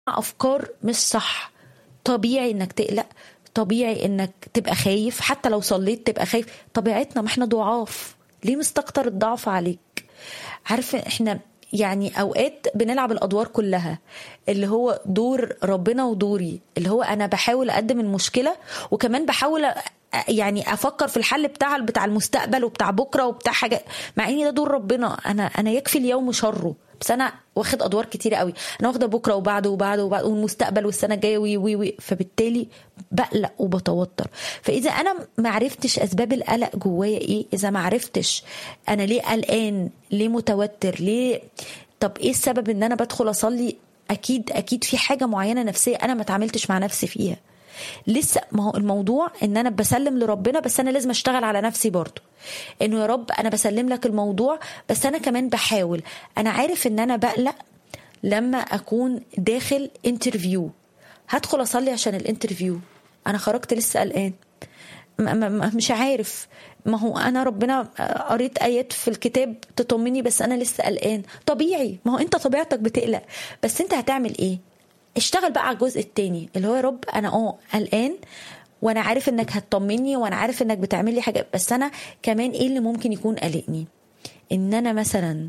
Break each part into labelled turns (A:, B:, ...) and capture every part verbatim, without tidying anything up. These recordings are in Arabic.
A: أفكار مش صح. طبيعي إنك تقلق، طبيعي إنك تبقى خايف، حتى لو صليت تبقى خايف، طبيعتنا، ما إحنا ضعاف. ليه مستكتر الضعف عليك؟ عارفة إحنا يعني أوقات بنلعب الأدوار كلها، اللي هو دور ربنا ودوري، اللي هو أنا بحاول أقدم المشكلة وكمان بحاول يعني أفكر في الحل بتاع بتاع المستقبل وبتاع بكرة وبتاع حاجة، مع إني ده دور ربنا. أنا أنا يكفي اليوم شره، بس أنا واخد أدوار كتيرة قوي، أنا واخدة بكرة وبعده وبعده وبعده والمستقبل والسنة الجاية وي وي وي فبالتالي بقلق وبتوتر. فإذا أنا ما عرفتش أسباب القلق جوايا إيه، إذا ما عرفتش أنا ليه قلقان، ليه متوتر، ليه، طب إيه السبب إن أنا بدخل أصلي؟ أكيد أكيد في حاجة معينة نفسية أنا ما تعاملتش مع نفسي فيها لسه. ما هو الموضوع ان انا بسلم لربنا، بس انا لازم اشتغل على نفسي برضو، انه يا رب انا بسلم لك الموضوع، بس انا كمان بحاول. انا عارف ان انا بقلق لما اكون داخل انترفيو، هدخل اصلي عشان الانترفيو، انا خرجت لسه قلقان، مش عارف. ما هو انا ربنا قريت ايات في الكتاب تطمني، بس انا لسه قلقان. طبيعي، ما هو انت طبيعتك بتقلق، بس انت هتعمل ايه؟ اشتغل بقى على الجزء التاني، اللي هو يا رب انا اه قلقان، وانا عارف انك هتطمني، وانا عارف انك بتعمل لي حاجه، بس انا كمان ايه اللي ممكن يكون قلقني؟ ان انا مثلا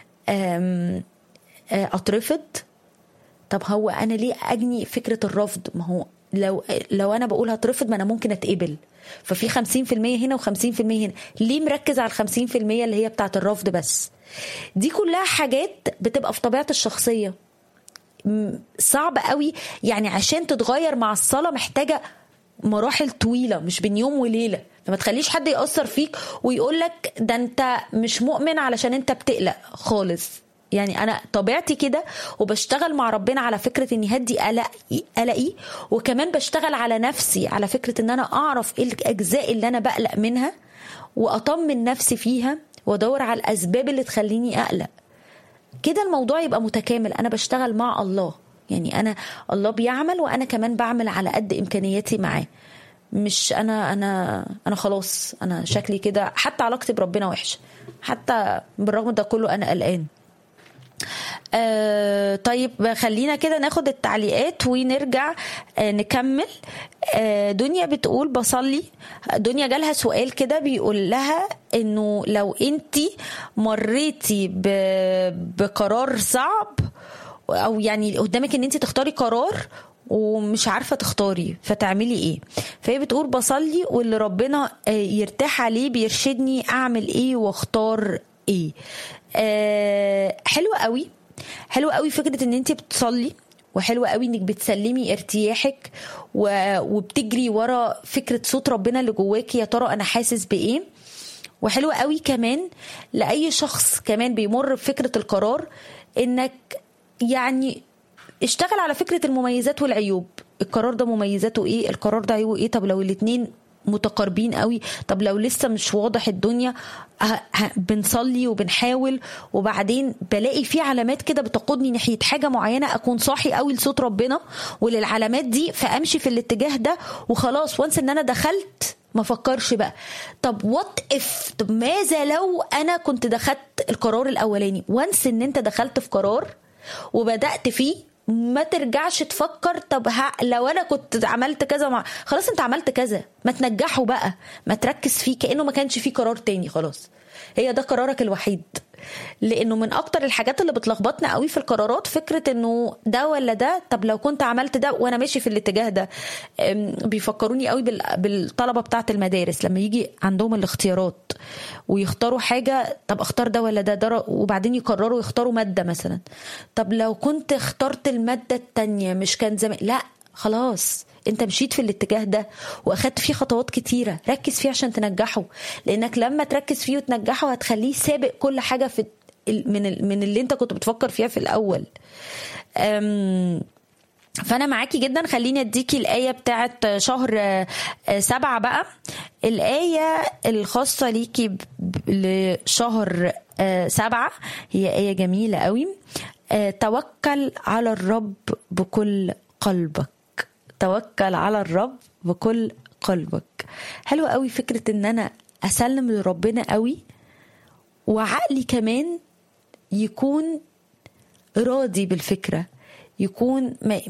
A: اترفض. طب هو انا ليه اجني فكره الرفض؟ ما هو لو لو انا بقول هترفض، ما انا ممكن اتقبل، ففي خمسين في المية هنا وخمسين في المية هنا. ليه مركز على الخمسين في المية اللي هي بتاعه الرفض بس؟ دي كلها حاجات بتبقى في طبيعه الشخصيه، صعب قوي. يعني عشان تتغير مع الصلاة محتاجة مراحل طويلة، مش بين يوم وليلة. فما تخليش حد يأثر فيك ويقولك ده انت مش مؤمن علشان انت بتقلق خالص. يعني انا طبيعتي كده، وبشتغل مع ربنا على فكرة اني هدي قلقي قلقي، وكمان بشتغل على نفسي على فكرة ان انا اعرف ايه الاجزاء اللي انا بقلق منها، واطمن نفسي فيها، وادور على الاسباب اللي تخليني اقلق. كده الموضوع يبقى متكامل. أنا بشتغل مع الله، يعني أنا الله بيعمل وأنا كمان بعمل على قد إمكانياتي معاه. مش أنا أنا أنا خلاص أنا شكلي كده، حتى علاقتي بربنا وحشة، حتى بالرغم ده كله أنا قلقان. آه طيب خلينا كده ناخد التعليقات ونرجع آه نكمل. آه دنيا بتقول بصلي. دنيا جالها سؤال كده بيقول لها انه لو انتي مريتي بقرار صعب، او يعني قدامك ان انتي تختاري قرار ومش عارفة تختاري، فتعملي ايه؟ فهي بتقول بصلي، واللي ربنا يرتاح عليه بيرشدني اعمل ايه واختار ايه. آه حلو قوي، حلو قوي فكرة ان انت بتصلي، وحلو قوي انك بتسلمي ارتياحك وبتجري ورا فكرة صوت ربنا اللي جواكي، يا ترى انا حاسس بايه. وحلو قوي كمان لأي شخص كمان بيمر بفكرة القرار، انك يعني اشتغل على فكرة المميزات والعيوب. القرار ده مميزاته ايه، القرار ده عيوبه ايه. طب لو الاتنين متقاربين قوي، طب لو لسه مش واضح الدنيا، بنصلي وبنحاول، وبعدين بلاقي في علامات كده بتقودني ناحية حاجة معينة، أكون صاحي قوي لصوت ربنا وللعلامات دي، فأمشي في الاتجاه ده وخلاص، وانس ان انا دخلت ما فكرش بقى طب وات اف، طب ماذا لو انا كنت دخلت القرار الاولاني. وانس ان انت دخلت في قرار وبدأت فيه، ما ترجعش تفكر طب ها لو انا كنت عملت كذا مع... خلاص انت عملت كذا، ما تنجحه بقى، ما تركز فيه كأنه ما كانش فيه قرار تاني. خلاص هي ده قرارك الوحيد. لانه من اكتر الحاجات اللي بتلخبطنا قوي في القرارات فكرة انه ده ولا ده، طب لو كنت عملت ده وانا ماشي في الاتجاه ده. بيفكروني قوي بالطلبة بتاعة المدارس لما يجي عندهم الاختيارات ويختاروا حاجة، طب اختار ده ولا ده, ده وبعدين يقرروا يختاروا مادة مثلا، طب لو كنت اخترت المادة التانية مش كان زمان. لا خلاص انت مشيت في الاتجاه ده واخدت فيه خطوات كتيرة، ركز فيه عشان تنجحه، لانك لما تركز فيه وتنجحه هتخليه سابق كل حاجة في من من اللي انت كنت بتفكر فيها في الاول. فانا معاكي جدا. خليني اديكي الايه بتاعت شهر سبعة بقى، الايه الخاصه ليكي لشهر سبعة، هي ايه جميله قوي. توكل على الرب بكل قلبك، توكل على الرب بكل قلبك. حلو قوي فكره ان انا اسلم لربنا قوي، وعقلي كمان يكون راضي بالفكره، يكون